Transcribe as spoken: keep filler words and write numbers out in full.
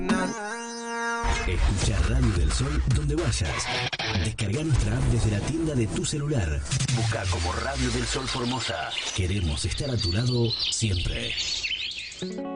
Escucha Radio del Sol donde vayas. Descarga nuestra app desde la tienda de tu celular. Busca como Radio del Sol Formosa. Queremos estar a tu lado siempre.